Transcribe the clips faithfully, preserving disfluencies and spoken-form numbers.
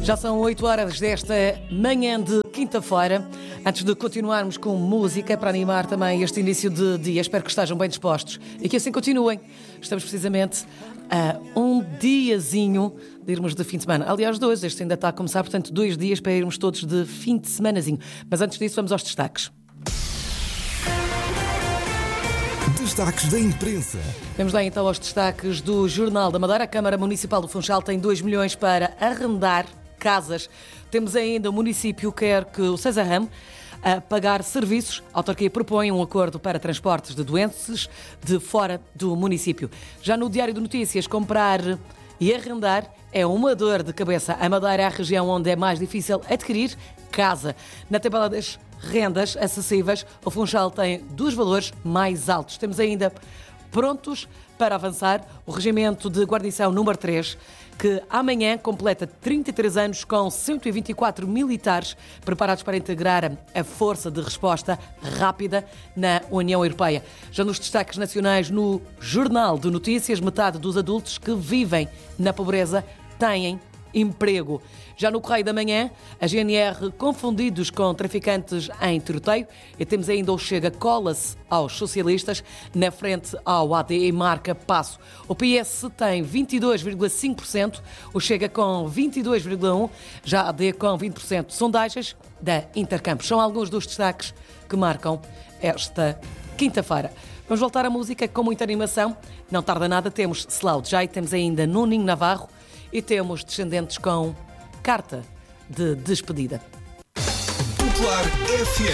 Já são oito horas desta manhã de quinta-feira. Antes de continuarmos com música para animar também este início de dia, espero que estejam bem dispostos e que assim continuem. Estamos precisamente a um diazinho de irmos de fim de semana. Aliás, dois, este ainda está a começar, portanto, dois dias para irmos todos de fim de semanazinho. Mas antes disso, vamos aos destaques. Destaques da imprensa. Vamos lá então aos destaques do Jornal da Madeira. A Câmara Municipal do Funchal tem dois milhões para arrendar casas. Temos ainda o município que quer que o César Ramo a pagar serviços. A autarquia propõe um acordo para transportes de doentes de fora do município. Já no Diário de Notícias, comprar e arrendar é uma dor de cabeça. A Madeira é a região onde é mais difícil adquirir casa. Na tabela das rendas acessíveis, o Funchal tem dos valores mais altos. Temos ainda prontos para avançar o Regimento de Guarnição número três, que amanhã completa trinta e três anos com cento e vinte e quatro militares preparados para integrar a força de resposta rápida na União Europeia. Já nos destaques nacionais, no Jornal de Notícias, metade dos adultos que vivem na pobreza têm emprego. Já no Correio da Manhã, a G N R confundidos com traficantes em tiroteio, e temos ainda o Chega cola-se aos socialistas, na frente ao A D e marca passo. O P S tem vinte e dois vírgula cinco por cento, o Chega com vinte e dois vírgula um por cento, já a AD com vinte por cento. Sondagens da Intercampos. São alguns dos destaques que marcam esta quinta-feira. Vamos voltar à música com muita animação. Não tarda nada, temos Slow J, temos ainda Nuninho Navarro e temos Descendentes com Carta de Despedida. Popular F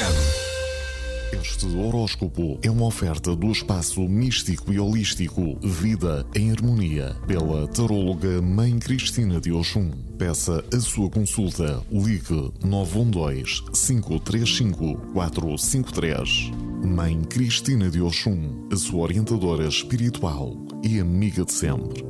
M. Este horóscopo é uma oferta do espaço místico e holístico Vida em Harmonia, pela taróloga Mãe Cristina de Oxum. Peça a sua consulta. Ligue nove um dois, cinco três cinco, quatro cinco três. Mãe Cristina de Oxum, a sua orientadora espiritual e amiga de sempre.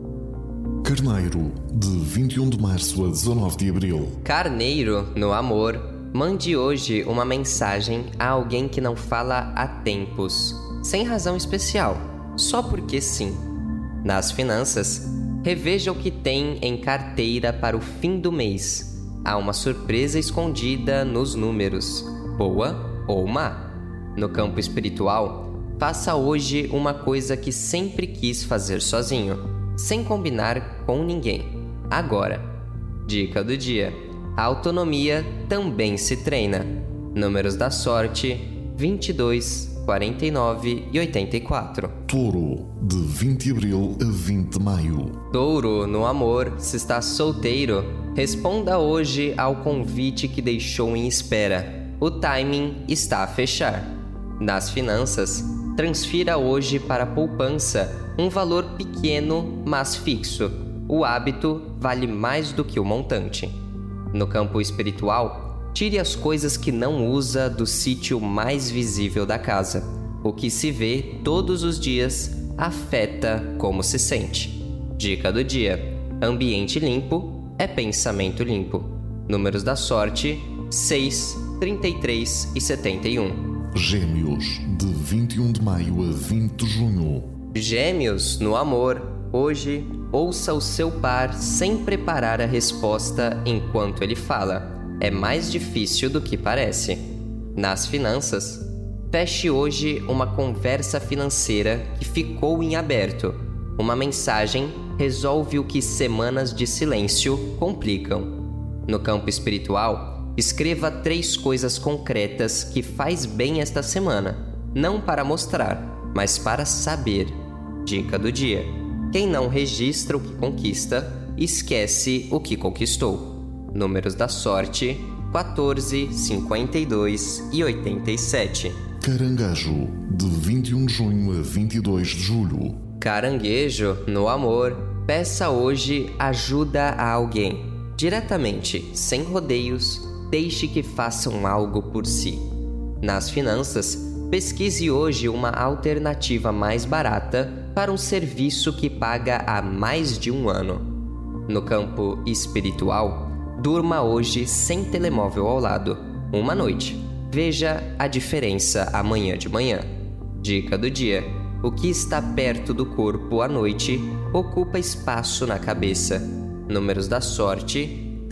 Carneiro, de vinte e um de março a dezanove de abril. Carneiro, no amor, mande hoje uma mensagem a alguém que não fala há tempos, sem razão especial, só porque sim. Nas finanças, reveja o que tem em carteira para o fim do mês. Há uma surpresa escondida nos números, boa ou má. No campo espiritual, faça hoje uma coisa que sempre quis fazer sozinho, sem combinar com ninguém. Agora, dica do dia: a autonomia também se treina. Números da sorte: vinte e dois, quarenta e nove e oitenta e quatro. Touro, de vinte de abril a vinte de maio. Touro, no amor, se está solteiro, responda hoje ao convite que deixou em espera. O timing está a fechar. Nas finanças, transfira hoje para a poupança um valor pequeno, mas fixo. O hábito vale mais do que o montante. No campo espiritual, tire as coisas que não usa do sítio mais visível da casa. O que se vê todos os dias afeta como se sente. Dica do dia: ambiente limpo é pensamento limpo. Números da sorte: seis, trinta e três e setenta e um. Gêmeos, de vinte e um de maio a vinte de junho. Gêmeos, no amor, hoje, ouça o seu par sem preparar a resposta enquanto ele fala. É mais difícil do que parece. Nas finanças, feche hoje uma conversa financeira que ficou em aberto. Uma mensagem resolve o que semanas de silêncio complicam. No campo espiritual, escreva três coisas concretas que faz bem esta semana, não para mostrar, mas para saber. Dica do dia: quem não registra o que conquista, esquece o que conquistou. Números da sorte: quatorze, cinquenta e dois e oitenta e sete. Caranguejo, de vinte e um de junho a vinte e dois de julho. Caranguejo, no amor, peça hoje ajuda a alguém. Diretamente, sem rodeios, deixe que façam algo por si. Nas finanças, pesquise hoje uma alternativa mais barata para um serviço que paga há mais de um ano. No campo espiritual, durma hoje sem telemóvel ao lado, uma noite. Veja a diferença amanhã de manhã. Dica do dia: o que está perto do corpo à noite ocupa espaço na cabeça. Números da sorte: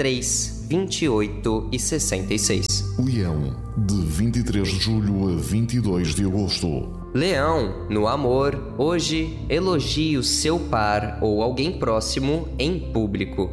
três, vinte e oito e sessenta e seis. Leão, de vinte e três de julho a vinte e dois de agosto. Leão, no amor, hoje elogie o seu par ou alguém próximo em público.